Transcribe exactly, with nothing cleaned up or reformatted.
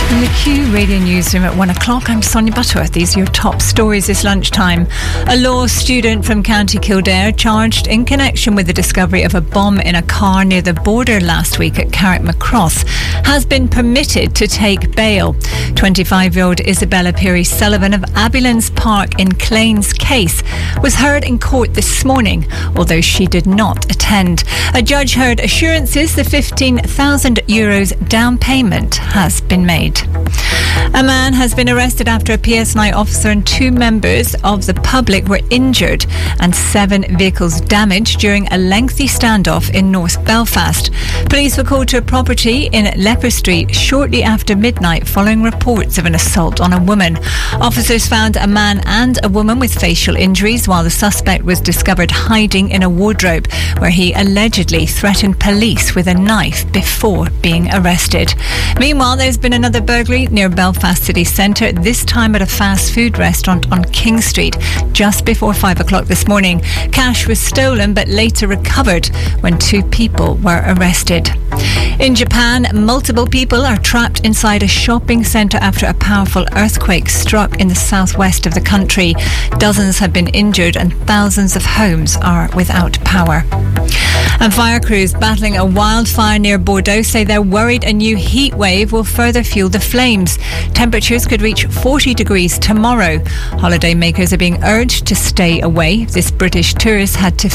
In the Q Radio Newsroom at one o'clock, I'm Sonia Butterworth. These are your top stories this lunchtime. A law student from County Kildare charged in connection with the discovery of a bomb in a car near the border last week at Carrickmacross has been permitted to take bail. twenty-five-year-old Isabella Peary-Sullivan of Abbeylands Park in Clane's case was heard in court this morning, although she did not attend. A judge heard assurances the fifteen thousand euros down payment has been made. A man has been arrested after a P S N I officer and two members of the public were injured and seven vehicles damaged during a lengthy standoff in North Belfast. Police were called to a property in Leper Street shortly after midnight following reports of an assault on a woman. Officers found a man and a woman with facial injuries while the suspect was discovered hiding in a wardrobe where he allegedly threatened police with a knife before being arrested. Meanwhile, there's been another burglary near Belfast city centre, this time at a fast food restaurant on King Street just before five o'clock this morning. Cash was stolen but later recovered when two people were arrested. In Japan, multiple people are trapped inside a shopping centre after a powerful earthquake struck in the southwest of the country. Dozens have been injured and thousands of homes are without power. And fire crews battling a wildfire near Bordeaux say they're worried a new heat wave will further fuel the flames. Temperatures could reach forty degrees tomorrow. Holiday makers are being urged to stay away. This British tourist had to